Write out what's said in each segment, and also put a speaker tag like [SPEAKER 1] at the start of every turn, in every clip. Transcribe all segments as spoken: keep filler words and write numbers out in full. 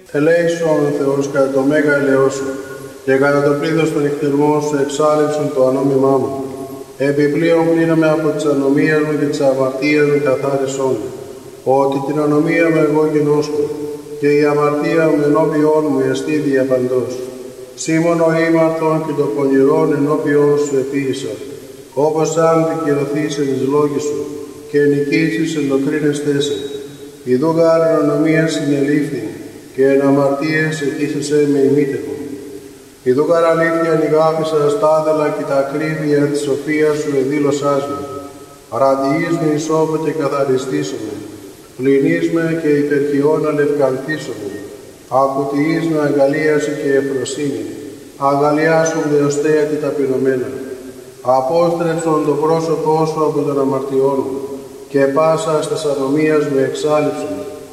[SPEAKER 1] Ελέησον Θεός κατά το μέγα ελαιό σου, και κατά το πλήθος των νυχτερμών σου εξάλληψον το ανώμημά μου. Επιπλέον πλύναμε από τις ανομίες μου και τις αμαρτίες μου καθάρισόν μου, ότι την ανομία μου εγώ γινώσκω, και η αμαρτία μου ενώπιόν μου εστί διαπαντός. Σήμων ο ήμαρτον και το πονηρόν ενώπιόν σου επίησα, όπως αν δικαιωθείς εν εις λόγοι σου, και νικήσεις ενδοκρίνεστέ σε. Ιδού γάρ εν ανομίας συνελήφθη, και εν αμαρτίες ετήσεσαι με ημίτευο. Ιδού γάρ αλήθεια νηγάπησα στάδελα και τα ακρίβεια της σοφίας σου εδήλωσάς με. Ραντιείς με ισόπου και καθαριστήσομαι. Πλυνείς με και υπερχιών αλευκανθήσομαι. Ακουτιείς με αγαλίαση και ευφροσύνη. Αγαλιάσουν δεοστέα τη ταπεινωμένα. Απόστρεψον το πρόσωπό σου από τον αμαρτιών μου, και πάσα στας ανομίας μου εξάλληψον.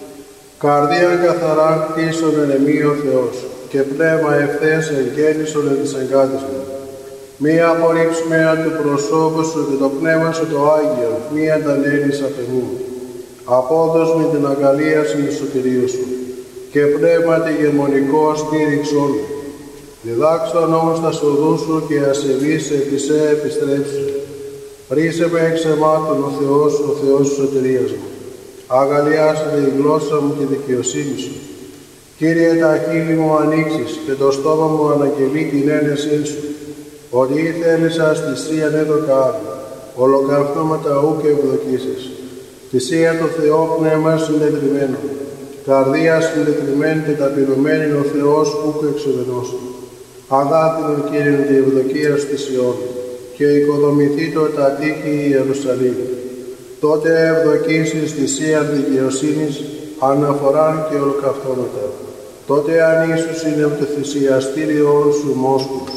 [SPEAKER 1] Καρδία καθαρά κτίσον εν εμεί ο Θεός, και πνεύμα ευθές εγγέννησον εν της εγκάτης μου. Μη απορρίψουμε από το προσώπου σου και το πνεύμα σου το Άγιο, μη αντανέλεις απ' εμού. Απόδος με την αγαλίαση του σωτηρίου σου, και πνεύμα τη γεμονικό στήριξόν μου. Διδάξον όμως τα σοδού σου και ασεβείς επί σε επιστρέψου. Ρίσε με εξ αιμάτων ο Θεός, ο Θεός της σωτηρίας μου. Αγαλιάσετε η γλώσσα μου και δικαιοσύνη σου. Κύριε, τα χείλη μου ανοίξεις και το στόμα μου αναγγελεί την ένεσή σου. Ότι ήθελησα θυσίαν έδωκα άλλο, ολοκαυτώματα ου και ευδοκίσεις. Θυσία το Θεό πνεύμα συντετριμένο, καρδία συντετριμένη και ταπεινωμένη ο Θεός ούκ εξουδενώσου. Αγάπηνον Κύριον και ευδοκία στη Σιών, και οικοδομηθεί το τα τείχη Ιερουσαλήμ. Τότε ευδοκίσεις θυσίαν δικαιοσύνης, αναφοράν και ολοκαυτώματα. Τότε αν Ιησούς είναι από το θυσιαστήριον σου μόσχους.